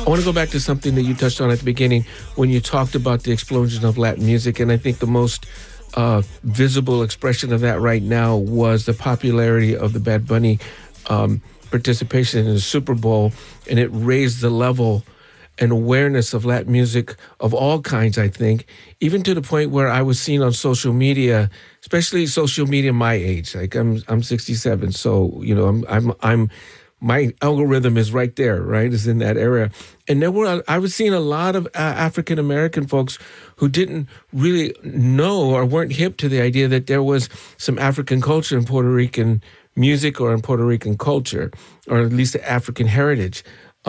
I want to go back to something that you touched on at the beginning when you talked about the explosion of Latin music. And I think the most visible expression of that right now was the popularity of the Bad Bunny participation in the Super Bowl. And it raised the level and awareness of Latin music of all kinds, I think, even to the point where I was seen on social media, especially social media my age. Like I'm 67, so you know I'm my algorithm is right there, right? Is in that area. And I was seeing a lot of African American folks who didn't really know or weren't hip to the idea that there was some African culture in Puerto Rican music or in Puerto Rican culture, or at least the African heritage.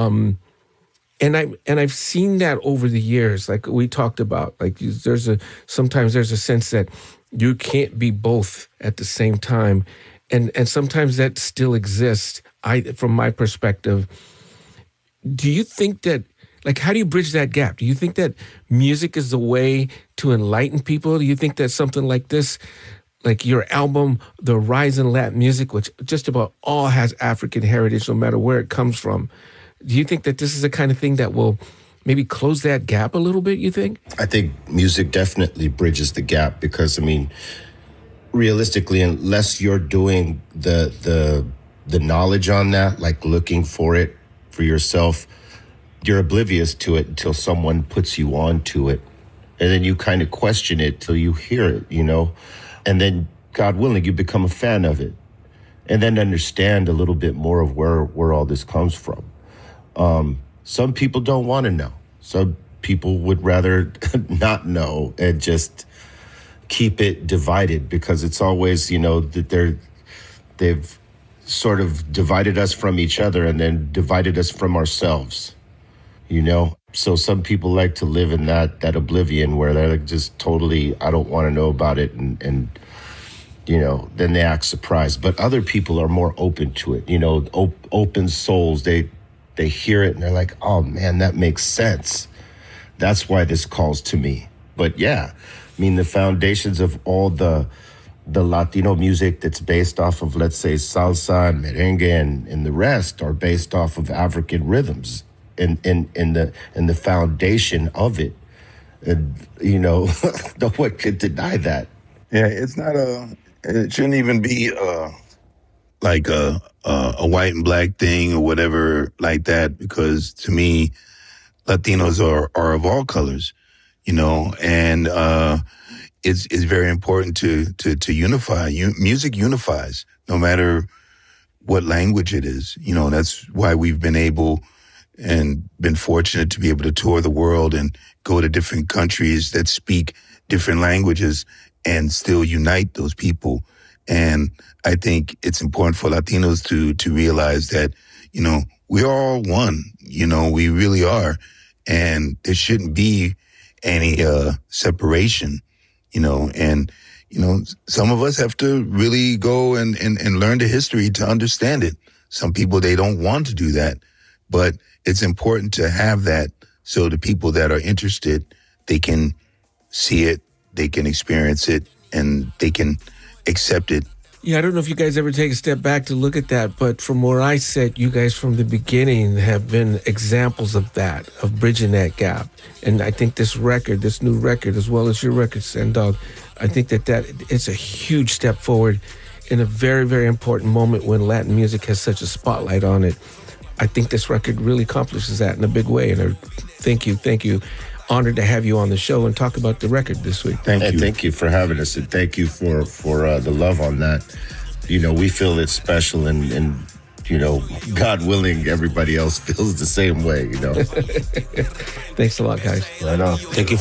And I've seen that over the years, like we talked about. Like sometimes there's a sense that you can't be both at the same time, and sometimes that still exists. From my perspective, do you think that, like, how do you bridge that gap? Do you think that music is the way to enlighten people? Do you think that something like this, like your album, The Rise in Latin Music, which just about all has African heritage, no matter where it comes from, do you think that this is the kind of thing that will maybe close that gap a little bit, you think? I think music definitely bridges the gap because, I mean, realistically, unless you're doing the knowledge on that, like looking for it for yourself, you're oblivious to it until someone puts you on to it. And then you kind of question it till you hear it, you know? And then, God willing, you become a fan of it. And then understand a little bit more of where all this comes from. Some people don't want to know. Some people would rather not know and just keep it divided because it's always, you know, that they've sort of divided us from each other and then divided us from ourselves, you know? So some people like to live in that oblivion where they're like just totally, I don't want to know about it. And you know, then they act surprised. But other people are more open to it, you know, open souls. They hear it and they're like, oh man, that makes sense. That's why this calls to me. But yeah, I mean, the foundations of all the Latino music that's based off of, let's say, salsa and merengue and the rest are based off of African rhythms and the foundation of it. And, you know, no one could deny that. Yeah, it's not it shouldn't even be like a white and black thing or whatever like that, because to me, Latinos are of all colors, you know, and it's very important to unify. Music unifies, no matter what language it is. You know, that's why we've been able and been fortunate to be able to tour the world and go to different countries that speak different languages and still unite those people. And I think it's important for Latinos to realize that, you know, we're all one, you know, we really are. And there shouldn't be any separation, you know, and, you know, some of us have to really go and learn the history to understand it. Some people, they don't want to do that, but it's important to have that so the people that are interested, they can see it, they can experience it, and they can accept it. Yeah, I don't know if you guys ever take a step back to look at that, but from where I sit, you guys from the beginning have been examples of that, of bridging that gap. And I think this new record, as well as your record, Sen Dog, I think that it's a huge step forward in a very, very important moment when Latin music has such a spotlight on it. I think this record really accomplishes that in a big way. And thank you. Honored to have you on the show and talk about the record this week. Thank you. Thank you for having us, and thank you for the love on that. You know, we feel it's special, and you know, God willing, everybody else feels the same way, you know. Thanks a lot, guys. Right on. Thank you.